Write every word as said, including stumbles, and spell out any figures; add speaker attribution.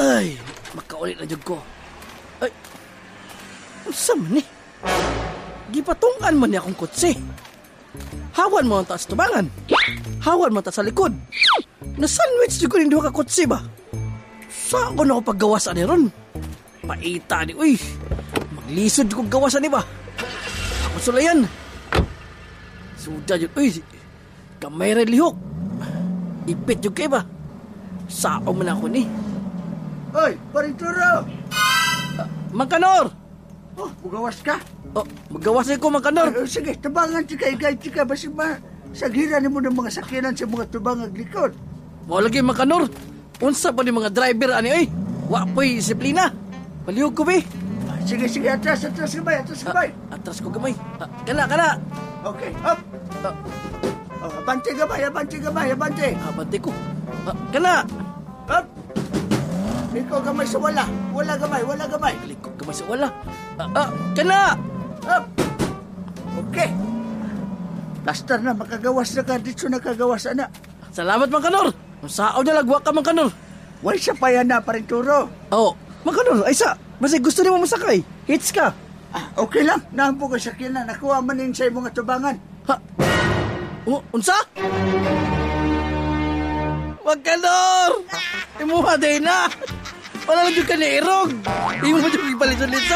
Speaker 1: Ay, makaulit na jud ko. Ay, unsa man ni? Gipatungan man ni akong kutsi. Hawan mo ang taas tubangan. Hawan mo ta sa likod. Na-sandwich jud ko ning duha ka kutsi ba? Saan ko na ako paggawasan ni ron? Paita ni, uy. Maglisod ko gawasan ni ba? Ako sulayan. Suda jud, uy. Kamay rin lihok. Ipit jud kay ba? Sao man ako ni.
Speaker 2: Oy, Parinturo!
Speaker 1: Uh, Mangkanor!
Speaker 2: Oh, magawas ka?
Speaker 1: Oh, magawas ko, Mangkanor.
Speaker 2: Ay, sige, tabangan tika, igay tika. Basi ba, sagiran mo ng mga sakinan sa mga tubangag likod.
Speaker 1: Mo lagi, Mangkanor. Unsa pa ni mga driver, ani, oy. Wapoy, disiplina. Palihog ko, be.
Speaker 2: Ah, sige, sige, atras, atras gamay, atras gamay.
Speaker 1: Ah, atras ko gamay. Ah, kana, kana.
Speaker 2: Okay, up.
Speaker 1: Ah,
Speaker 2: Oh, abante gamay, abante gamay, abante.
Speaker 1: ah, bante ko. Ah, kana.
Speaker 2: Up. Ikaw gamay sa wala. Wala gamay, wala gamay.
Speaker 1: Likod gamay sa wala. Ah, ah, kana.
Speaker 2: Up. Okay. Basta na, makagawas na ka. Dito na kagawas na.
Speaker 1: Salamat, Mangkanor. Sao na lagwa ka, Mangkanor.
Speaker 2: Wala siya pa yan na, Parinturo.
Speaker 1: Oh, Mangkanor, ay sa. Basta gusto niyo masakay. Hits ka.
Speaker 2: Ah, okay lang. Nahampo ka sakinan. Nakuha man yun sa mga tubangan.
Speaker 1: Ha? Uh, unsa? Mangkanor! Imuha day na! Wala na dyan ka ni Irog! Imo mo dyan ipalit-ulit